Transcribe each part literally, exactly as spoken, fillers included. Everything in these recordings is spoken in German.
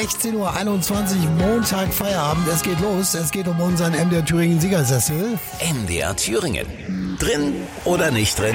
sechzehn Uhr einundzwanzig, Montag, Feierabend. Es geht los. Es geht um unseren M D R Thüringen Siegersessel. M D R Thüringen. Drin oder nicht drin?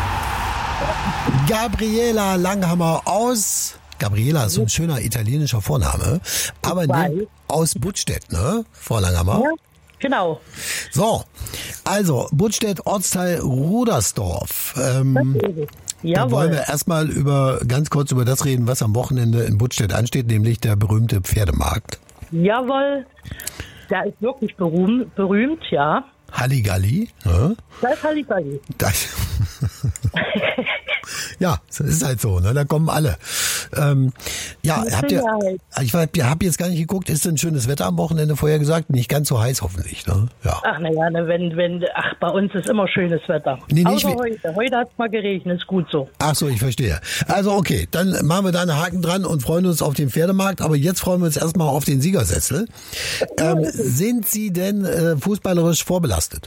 Gabriela Langhammer aus... Gabriela ist so ein schöner italienischer Vorname. Aber ne, aus Buttstedt, ne, Frau Langhammer? Ja, genau. So, also Buttstedt, Ortsteil Rudersdorf. Ähm, da wollen wir erstmal über ganz kurz über das reden, was am Wochenende in Buttstedt ansteht, nämlich der berühmte Pferdemarkt. Jawohl, der ist wirklich berühmt, berühmt ja. Halligalli. Ne? Das ist Halligalli. Das ja, das ist halt so, ne? Da kommen alle. Ähm, ja, habt ihr, ich habe jetzt gar nicht geguckt, ist denn schönes Wetter am Wochenende vorher gesagt? Nicht ganz so heiß hoffentlich, ne? Ja. Ach naja, ne, wenn, wenn, ach, bei uns ist immer schönes Wetter. Nee, nicht Außer heute. Heute hat es mal geregnet, ist gut so. Ach so, ich verstehe. Also okay, dann machen wir da einen Haken dran und freuen uns auf den Pferdemarkt, aber jetzt freuen wir uns erstmal auf den Siegersessel. Ähm, sind Sie denn äh, fußballerisch vorbelastet?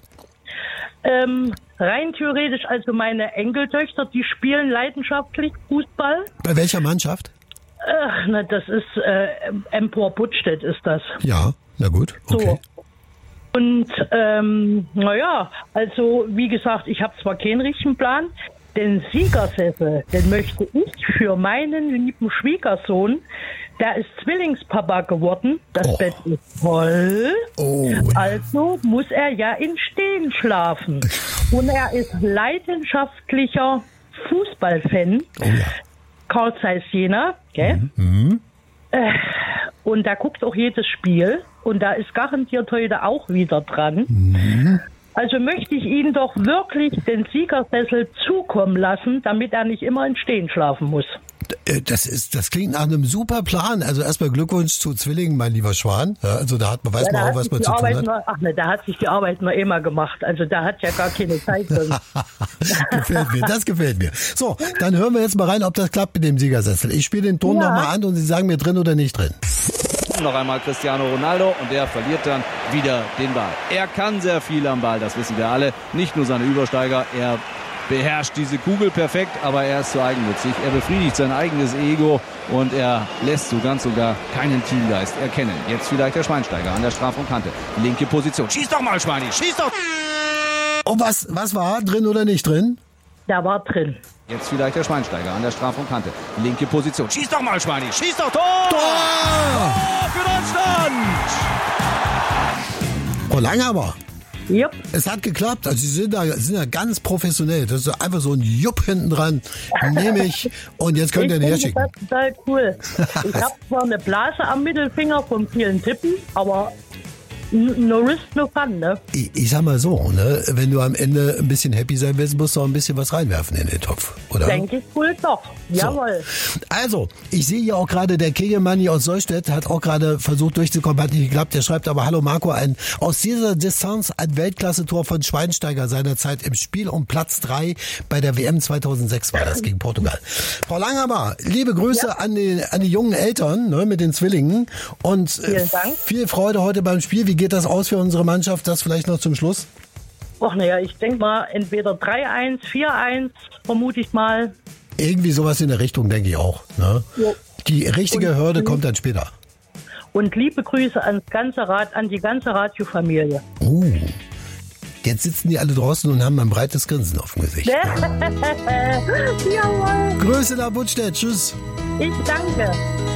Ähm, rein theoretisch, also meine Enkeltöchter, die spielen leidenschaftlich Fußball. Bei welcher Mannschaft? Ach, na, das ist äh, Empor Buttstedt ist das. Ja, na gut, okay. So. Und ähm, naja, also wie gesagt, ich habe zwar keinen richtigen Plan, den Siegersessel, den möchte ich für meinen lieben Schwiegersohn, der ist Zwillingspapa geworden, das oh. Bett ist voll, oh. also muss er ja im Stehen schlafen. Und er ist leidenschaftlicher Fußballfan, oh ja. Carl Zeiss Jena, gell? Mhm. Äh, und der guckt auch jedes Spiel und da ist garantiert heute auch wieder dran. Mhm. Also möchte ich Ihnen doch wirklich den Siegersessel zukommen lassen, damit er nicht immer im Stehen schlafen muss. Das ist, das klingt nach einem super Plan. Also erstmal Glückwunsch zu Zwillingen, mein lieber Schwan. Ja, also da hat man, weiß ja, man auch, was man zu tun hat. Noch, ach ne, da hat sich die Arbeit noch immer gemacht. Also da hat ja gar keine Zeit. Gefällt mir, das gefällt mir. So, dann hören wir jetzt mal rein, ob das klappt mit dem Siegersessel. Ich spiele den Ton ja. nochmal an und Sie sagen mir drin oder nicht drin. Noch einmal Cristiano Ronaldo und der verliert dann wieder den Ball. Er kann sehr viel am Ball, das wissen wir alle. Nicht nur seine Übersteiger, er beherrscht diese Kugel perfekt, aber er ist zu eigennützig. Er befriedigt sein eigenes Ego und er lässt so ganz sogar keinen Teamgeist erkennen. Jetzt vielleicht der Schweinsteiger an der Strafraumkante. Linke Position. Schieß doch mal, Schweini, schieß doch! Und was, was war? Drin oder nicht drin? Da war drin. Jetzt vielleicht der Schweinsteiger an der Strafraumkante. Linke Position. Schieß doch mal, Schweini. Schieß doch. Tor! Tor! Tor für Deutschland! Oh, Langhammer. Jupp. Es hat geklappt. Also Sie sind da, sind da ganz professionell. Das ist einfach so ein Jupp hinten dran. Nehme ich. Und jetzt könnt ihr ihn herschicken. Das ist total cool. Ich habe zwar eine Blase am Mittelfinger von vielen Tippen, aber no risk, no fun, ne? Ich, ich sag mal so, ne? Wenn du am Ende ein bisschen happy sein willst, musst du auch ein bisschen was reinwerfen in den Topf, oder? Denke ich wohl doch. Jawohl. So. Also, ich sehe hier auch gerade, der Kegelmanni aus Solstedt hat auch gerade versucht durchzukommen, hat nicht geklappt. Der schreibt aber, hallo Marco, ein aus dieser Distanz ein Weltklasse-Tor von Schweinsteiger seinerzeit im Spiel um Platz drei bei der W M zweitausendsechs war das gegen Portugal. Frau Langhammer, liebe Grüße ja. an, die, an die jungen Eltern, ne, mit den Zwillingen und äh, viel Freude heute beim Spiel. Wie geht das aus für unsere Mannschaft? Das vielleicht noch zum Schluss? Ach naja, ich denke mal entweder drei eins, vier eins, vermute ich mal. Irgendwie sowas in der Richtung, denke ich auch. Ne? Die richtige und, Hürde kommt dann später. Und liebe Grüße ans ganze Rad, an die ganze Radiofamilie. Oh, jetzt sitzen die alle draußen und haben ein breites Grinsen auf dem Gesicht. Jawohl. Grüße nach Buttstedt, tschüss. Ich danke.